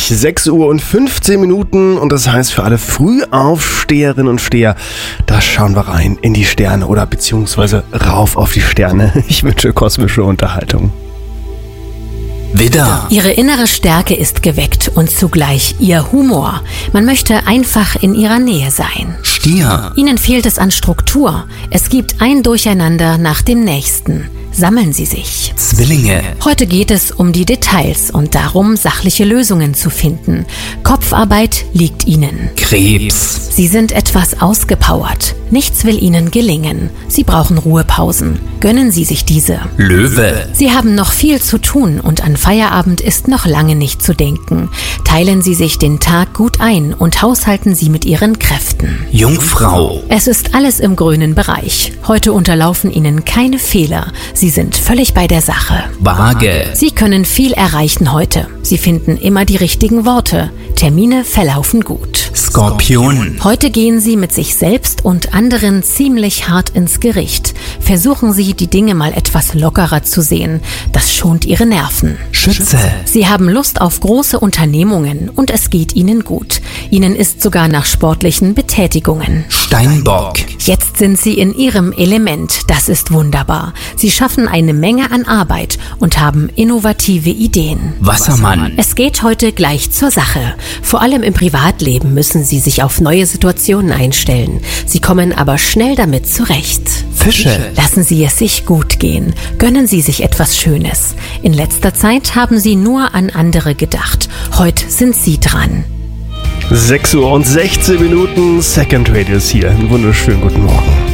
6 Uhr und 15 Minuten und das heißt für alle Frühaufsteherinnen und Steher, da schauen wir rein in die Sterne oder beziehungsweise rauf auf die Sterne. Ich wünsche kosmische Unterhaltung. Widder. Ihre innere Stärke ist geweckt und zugleich ihr Humor. Man möchte einfach in ihrer Nähe sein. Stier. Ihnen fehlt es an Struktur. Es gibt ein Durcheinander nach dem nächsten. Sammeln Sie sich. Zwillinge. Heute geht es um die Details und darum, sachliche Lösungen zu finden. Kopfarbeit liegt Ihnen. Krebs. Sie sind etwas ausgepowert. Nichts will Ihnen gelingen. Sie brauchen Ruhepausen. Gönnen Sie sich diese. Löwe. Sie haben noch viel zu tun und an Feierabend ist noch lange nicht zu denken. Teilen Sie sich den Tag gut ein und haushalten Sie mit Ihren Kräften. Jungfrau. Es ist alles im grünen Bereich. Heute unterlaufen Ihnen keine Fehler. Sie sind völlig bei der Sache. Waage. Sie können viel erreichen heute. Sie finden immer die richtigen Worte. Termine verlaufen gut. Skorpion. Heute gehen Sie mit sich selbst und anderen ziemlich hart ins Gericht. Versuchen Sie, die Dinge mal etwas lockerer zu sehen. Das schont Ihre Nerven. Schütze. Sie haben Lust auf große Unternehmungen und es geht Ihnen gut. Ihnen ist sogar nach sportlichen Betätigungen. Steinbock. Jetzt sind Sie in Ihrem Element. Das ist wunderbar. Sie schaffen eine Menge an Arbeit und haben innovative Ideen. Wassermann. Es geht heute gleich zur Sache. Vor allem im Privatleben müssen Sie sich auf neue Situationen einstellen. Sie kommen aber schnell damit zurecht. Fische. Lassen Sie es sich gut gehen. Gönnen Sie sich etwas Schönes. In letzter Zeit haben Sie nur an andere gedacht. Heute sind Sie dran. 6 Uhr und 16 Minuten, Second Radius hier. Einen wunderschönen guten Morgen.